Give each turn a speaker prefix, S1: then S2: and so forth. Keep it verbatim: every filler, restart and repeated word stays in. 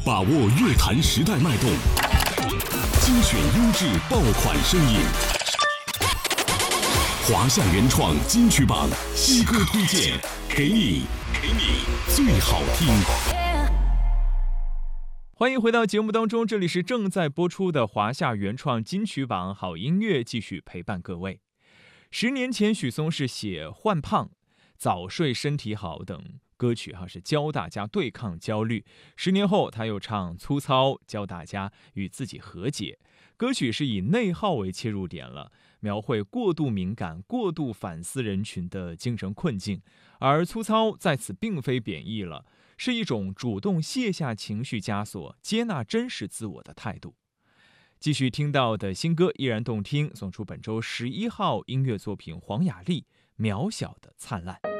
S1: 把握乐坛时代脉动，精选优质爆款声音。华夏原创金曲榜新歌推荐，给你给你最好听。
S2: 欢迎回到节目当中，这里是正在播出的华夏原创金曲榜好音乐，继续陪伴各位。十年前许嵩是写换胖、早睡身体好等歌曲哈，是教大家对抗焦虑。十年后他又唱粗糙，教大家与自己和解。歌曲是以内耗为切入点了，描绘过度敏感、过度反思人群的精神困境。而粗糙在此并非贬义了，是一种主动卸下情绪枷锁、接纳真实自我的态度。继续听到的新歌依然动听，送出本周十一号音乐作品黄雅莉《渺小的灿烂》。